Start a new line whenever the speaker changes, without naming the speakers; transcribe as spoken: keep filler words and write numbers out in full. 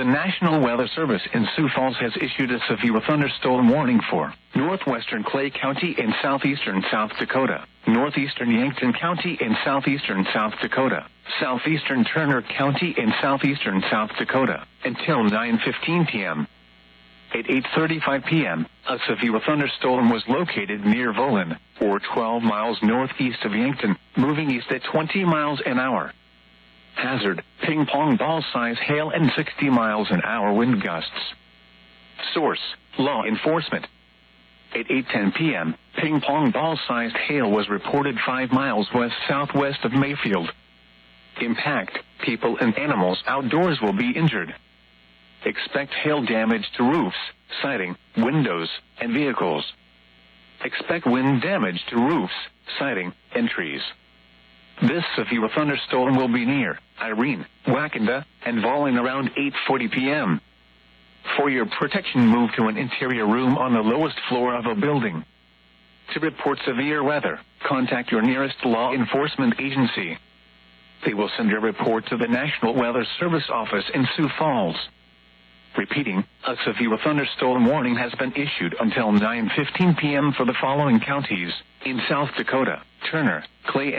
National Weather Service in Sioux Falls has issued a severe thunderstorm warning for northwestern Clay County in southeastern South Dakota, northeastern Yankton County in southeastern South Dakota, southeastern Turner County in southeastern South Dakota, until nine fifteen p.m. At eight thirty-five p.m., a severe thunderstorm was located near Volin, or twelve miles northeast of Yankton, moving east at twenty miles an hour. Hazard, ping-pong ball-size hail and sixty miles an hour wind gusts. Source, law enforcement. At eight ten p.m., ping-pong ball-sized hail was reported five miles west-southwest of Mayfield. Impact, people and animals outdoors will be injured. Expect hail damage to roofs, siding, windows, and vehicles. Expect wind damage to roofs, siding, and trees. This severe thunderstorm will be near Irene, Wakanda, and Volin around eight forty p.m. For your protection, move to an interior room on the lowest floor of a building. To report severe weather, contact your nearest law enforcement agency. They will send your report to the National Weather Service office in Sioux Falls. Repeating, a severe thunderstorm warning has been issued until nine fifteen p.m. for the following counties in South Dakota: Turner, Clay,